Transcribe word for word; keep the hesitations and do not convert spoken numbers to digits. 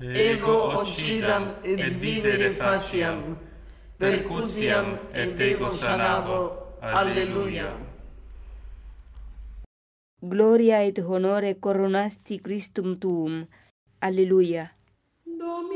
ego occidam et vivere faciam, percutiam et ego sanabo. Alleluia. Gloria et honore coronasti Christum tuum. Alleluia.